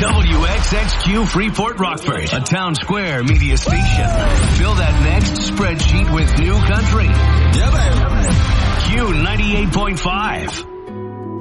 WXXQ Freeport Rockford, a Town Square media station. Fill that next spreadsheet with new country. Yeah, baby. Q98.5.